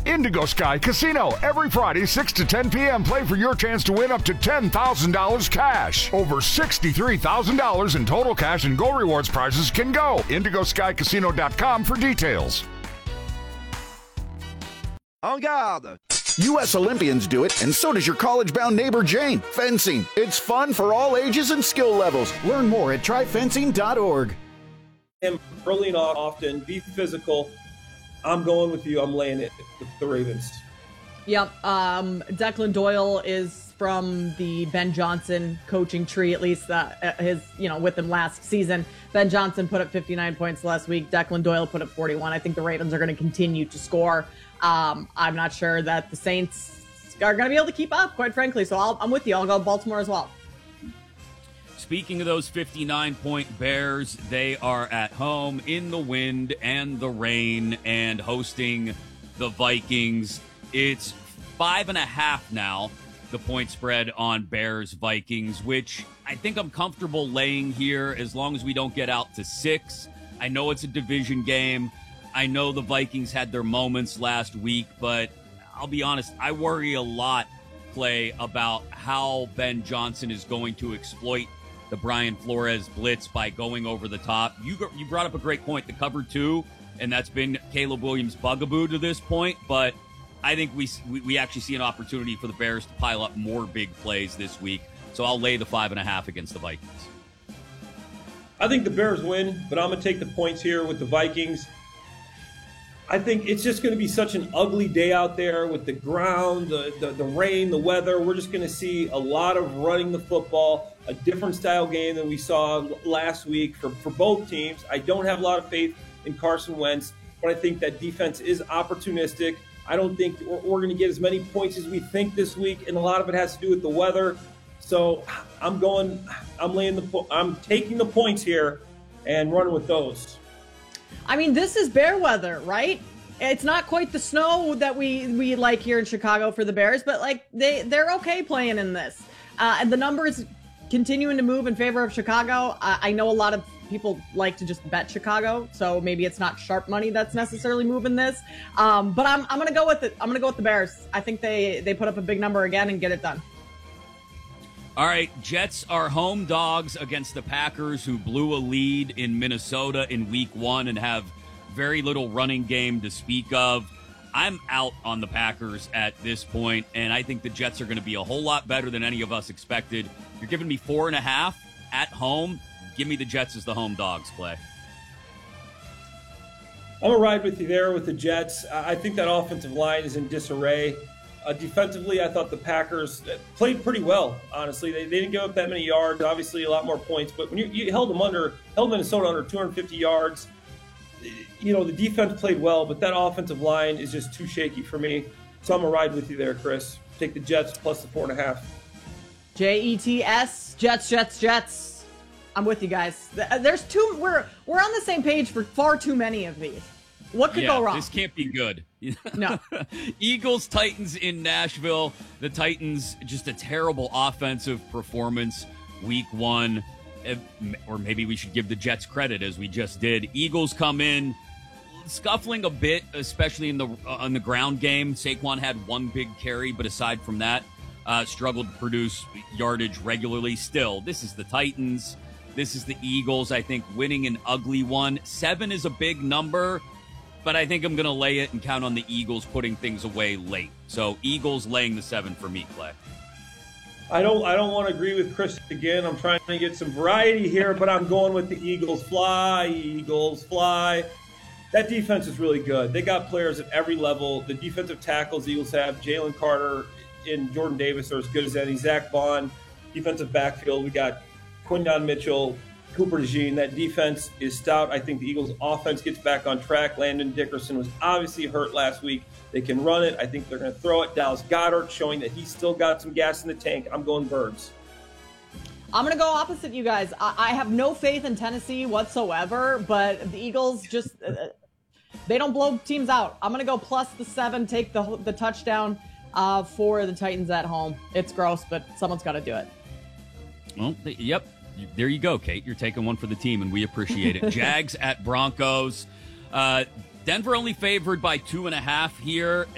Indigo Sky Casino. Every Friday, 6 to 10 p.m. Play for your chance to win up to $10,000 cash. Over $63,000 in total cash and Go Rewards prizes can go. IndigoSkyCasino.com for details. En garde! U.S. Olympians do it, and so does your college-bound neighbor Jane. Fencing. It's fun for all ages and skill levels. Learn more at tryfencing.org. Early and often, be physical. I'm going with you. I'm laying it with the Ravens. Yep. Declan Doyle is from the Ben Johnson coaching tree, at least with him last season. Ben Johnson put up 59 points last week. Declan Doyle put up 41. I think the Ravens are going to continue to score. I'm not sure that the Saints are going to be able to keep up, quite frankly. So I'm with you. I'll go Baltimore as well. Speaking of those 59-point Bears, they are at home in the wind and the rain and hosting the Vikings. It's 5.5 now, the point spread on Bears-Vikings, which I think I'm comfortable laying here as long as we don't get out to 6. I know it's a division game. I know the Vikings had their moments last week, but I'll be honest, I worry a lot, Clay, about how Ben Johnson is going to exploit the Brian Flores blitz by going over the top. You brought up a great point, the cover 2, and that's been Caleb Williams' bugaboo to this point, but I think we actually see an opportunity for the Bears to pile up more big plays this week, so I'll lay the 5.5 against the Vikings. I think the Bears win, but I'm going to take the points here with the Vikings. I think it's just going to be such an ugly day out there with the ground, the rain, the weather. We're just going to see a lot of running the football, a different style game than we saw last week for both teams. I don't have a lot of faith in Carson Wentz, but I think that defense is opportunistic. I don't think we're going to get as many points as we think this week, and a lot of it has to do with the weather. So I'm taking the points here and running with those. I mean, this is bear weather, right? It's not quite the snow that we like here in Chicago for the Bears, but like they're okay playing in this. And the numbers continuing to move in favor of Chicago. I know a lot of people like to just bet Chicago, so maybe it's not sharp money that's necessarily moving this. But I'm gonna go with it. I'm gonna go with the Bears. I think they put up a big number again and get it done. All right, Jets are home dogs against the Packers, who blew a lead in Minnesota in week 1 and have very little running game to speak of. I'm out on the Packers at this point, and I think the Jets are going to be a whole lot better than any of us expected. You're giving me 4.5 at home. Give me the Jets as the home dogs, Clay. I'm going to ride with you there with the Jets. I think that offensive line is in disarray. Defensively, I thought the Packers played pretty well, honestly. They didn't give up that many yards, obviously a lot more points. But when you held Minnesota under 250 yards, the defense played well, but that offensive line is just too shaky for me. So I'm going to ride with you there, Chris. Take the Jets plus the 4.5. Jets, Jets. I'm with you guys. There's two. We're on the same page for far too many of these. What could go wrong? This can't be good. No. Eagles, Titans in Nashville. The Titans, just a terrible offensive performance week 1. Or maybe we should give the Jets credit, as we just did. Eagles come in scuffling a bit, especially on the ground game. Saquon had one big carry, but aside from that, struggled to produce yardage regularly. Still, this is the Titans. This is the Eagles, I think, winning an ugly one. 7 is a big number, but I think I'm going to lay it and count on the Eagles putting things away late. So Eagles laying the 7 for me, Clay. I don't want to agree with Chris again. I'm trying to get some variety here, but I'm going with the Eagles. Fly, Eagles, fly. That defense is really good. They got players at every level. The defensive tackles the Eagles have, Jalen Carter and Jordan Davis, are as good as any. Zach Bond, defensive backfield. We got Quindon Mitchell, Cooper DeJean. That defense is stout. I think the Eagles' offense gets back on track. Landon Dickerson was obviously hurt last week. They can run it. I think they're going to throw it. Dallas Goedert showing that he's still got some gas in the tank. I'm going Birds. I'm going to go opposite you guys. I have no faith in Tennessee whatsoever, but the Eagles just they don't blow teams out. I'm going to go plus the 7, take the touchdown for the Titans at home. It's gross, but someone's got to do it. Well, yep. There you go, Kate. You're taking one for the team, and we appreciate it. Jags at Broncos. Denver only favored by 2.5 here.